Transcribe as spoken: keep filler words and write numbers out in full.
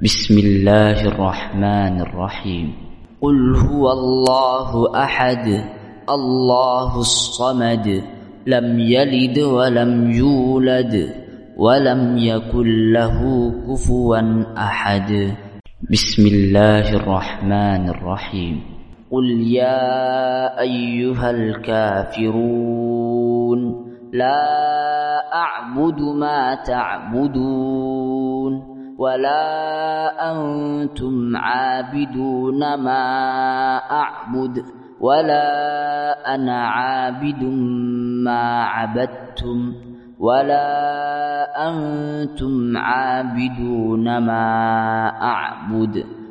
بسم الله الرحمن الرحيم. قل هو الله أحد الله الصمد لم يلد ولم يولد ولم يكن له كفوا أحد. بسم الله الرحمن الرحيم. قل يا أيها الكافرون لا أعبد ما تعبدون ولا أنتم عابدون ما أعبد ولا أنا عابد ما عبدتم ولا أنتم عابدون ما أعبد